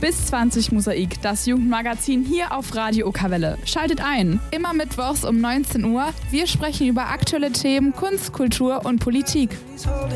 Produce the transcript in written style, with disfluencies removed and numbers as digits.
bis 20 Mosaik, das Jugendmagazin hier auf Radio Okawelle. Schaltet ein, immer mittwochs um 19 Uhr. Wir sprechen über aktuelle Themen, Kunst, Kultur und Politik.